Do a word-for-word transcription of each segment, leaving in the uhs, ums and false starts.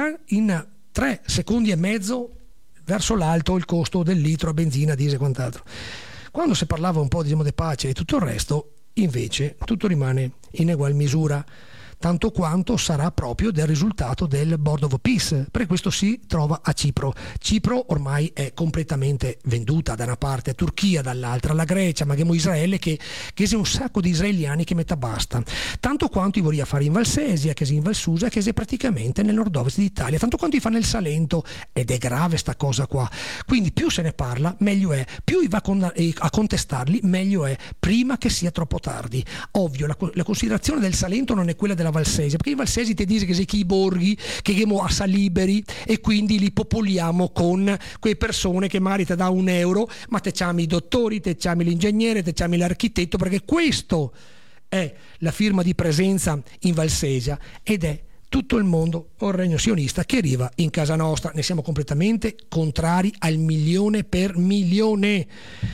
ridurrà in tre secondi e mezzo verso l'alto il costo del litro a benzina, diesel e quant'altro. Quando si parlava un po' diciamo, di pace e tutto il resto, invece tutto rimane in egual misura, tanto quanto sarà proprio del risultato del Board of Peace. Per questo si trova a Cipro. Cipro ormai è completamente venduta da una parte, Turchia dall'altra, la Grecia, ma abbiamo Israele che, che è un sacco di israeliani che metta basta. Tanto quanto i vorrei fare in Valsesia, che è in Valsusa, che è praticamente nel nord-ovest d'Italia, tanto quanto i fa nel Salento, ed è grave sta cosa qua. Quindi più se ne parla, meglio è. Più i va con, eh, a contestarli, meglio è, prima che sia troppo tardi. Ovvio, la, la considerazione del Salento non è quella della Valsesia, perché i valsesi ti dicono che sei chi i borghi che abbiamo assai liberi e quindi li popoliamo con quelle persone che magari ti dà un euro, ma te chiami i dottori, te chiami l'ingegnere, te chiami l'architetto, perché questo è la firma di presenza in Valsesia ed è tutto il mondo o il regno sionista che arriva in casa nostra. Ne siamo completamente contrari al milione per milione.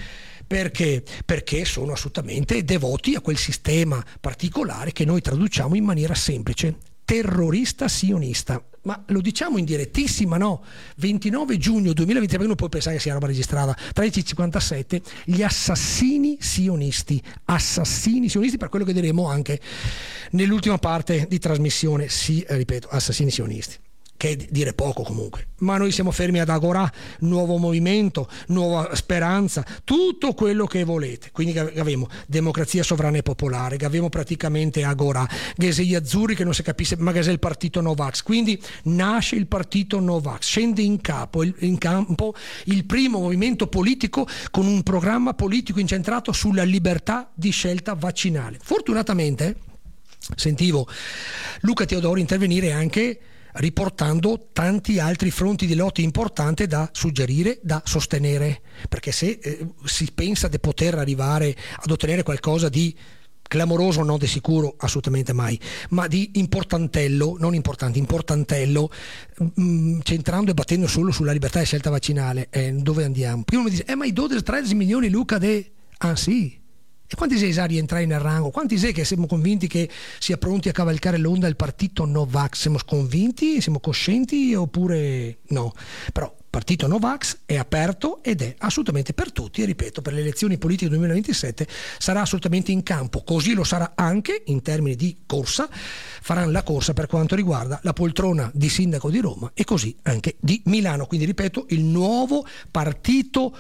Perché? Perché sono assolutamente devoti a quel sistema particolare che noi traduciamo in maniera semplice: terrorista sionista. Ma lo diciamo in direttissima, no? ventinove giugno duemilaventitré, uno può pensare che sia roba registrata, tredici e cinquantasette, gli assassini sionisti, assassini sionisti, per quello che diremo anche nell'ultima parte di trasmissione, sì, ripeto, assassini sionisti. Che è dire poco comunque, ma noi siamo fermi ad Agorà, nuovo movimento, nuova speranza, tutto quello che volete. Quindi abbiamo democrazia sovrana e popolare, abbiamo praticamente Agorà, gli azzurri che non si capisce, ma che è il partito Novax. Quindi nasce il partito Novax, scende in, capo, in campo il primo movimento politico con un programma politico incentrato sulla libertà di scelta vaccinale. Fortunatamente sentivo Luca Teodoro intervenire anche riportando tanti altri fronti di lotta importanti da suggerire, da sostenere, perché se eh, si pensa di poter arrivare ad ottenere qualcosa di clamoroso, non di sicuro, assolutamente mai, ma di importantello, non importante, importantello, mh, centrando e battendo solo sulla libertà di scelta vaccinale, eh, dove andiamo? Prima mi dice, eh ma i dodici tredici milioni Luca de... Ah sì? E quanti sei sa rientrare nel rango? Quanti sei che siamo convinti che sia pronti a cavalcare l'onda del partito Novax? Siamo convinti? Siamo coscienti oppure no? Però partito Novax è aperto ed è assolutamente per tutti e ripeto, per le elezioni politiche duemilaventisette sarà assolutamente in campo, così lo sarà anche in termini di corsa, faranno la corsa per quanto riguarda la poltrona di sindaco di Roma e così anche di Milano, quindi ripeto il nuovo partito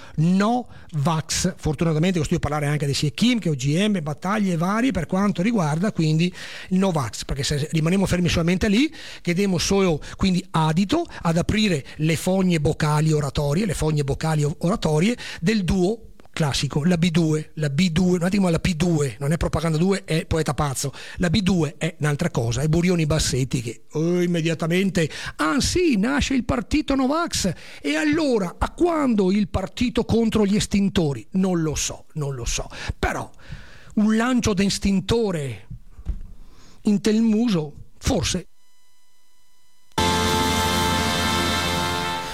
Novax. Fortunatamente questo io parlare anche di S I E Kim, che O G M, battaglie varie per quanto riguarda quindi il Novax, perché se rimaniamo fermi solamente lì chiediamo solo quindi adito ad aprire le fogne boccali oratorie, le fogne boccali oratorie del duo classico, la B due, la B due, un attimo la P due, non è propaganda due, è poeta pazzo, la B due è un'altra cosa, è Burioni Bassetti che oh, immediatamente, ah sì, nasce il partito Novax e allora a quando il partito contro gli estintori? Non lo so, non lo so, però un lancio d'estintore in tel muso forse